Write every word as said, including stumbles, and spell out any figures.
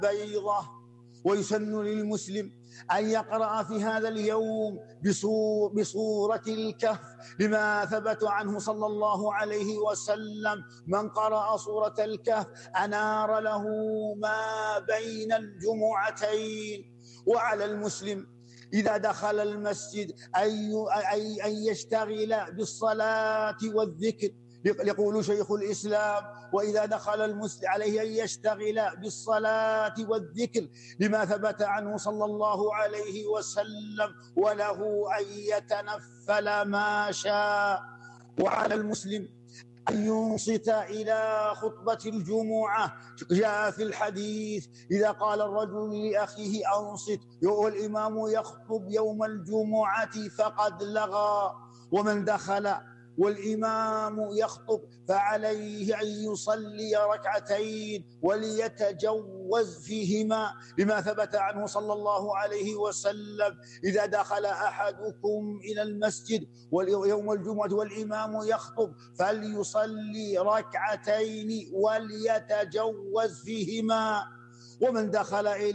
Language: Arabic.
بيضة. ويسن للمسلم أن يقرأ في هذا اليوم بسورة الكهف، لما ثبت عنه صلى الله عليه وسلم: من قرأ سورة الكهف أنار له ما بين الجمعتين. وعلى المسلم إذا دخل المسجد أن يشتغل بالصلاة والذكر، يقول شيخ الإسلام: وإذا دخل المسلم عليه أن يشتغل بالصلاة والذكر، لما ثبت عنه صلى الله عليه وسلم: وله أن يتنفل ما شاء. وعلى المسلم أن ينصت إلى خطبة الجمعة. جاء في الحديث: إذا قال الرجل لأخيه أنصت والإمام يخطب يوم الجمعة فقد لغى. ومن دخل والإمام يخطب فعليه أن يصلي ركعتين وليتجوز فيهما، لما ثبت عنه صلى الله عليه وسلم: إذا دخل أحدكم إلى المسجد يوم الجمعة والإمام يخطب فليصلي ركعتين وليتجوز فيهما. ومن دخل إلى